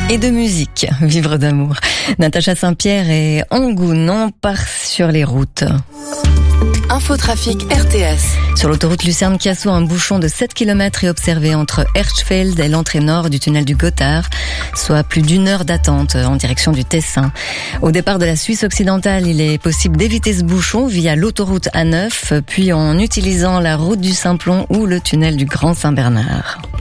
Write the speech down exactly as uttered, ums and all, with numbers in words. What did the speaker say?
Et de musique, vivre d'amour. Natacha Saint-Pierre et Angoune part sur les routes. Infotrafic R T S. Sur l'autoroute Lucerne-Chiasso, un bouchon de sept kilomètres est observé entre Hirschfeld et l'entrée nord du tunnel du Gothard, soit plus d'une heure d'attente en direction du Tessin. Au départ de la Suisse occidentale, il est possible d'éviter ce bouchon via l'autoroute A neuf, puis en utilisant la route du Simplon ou le tunnel du Grand Saint-Bernard.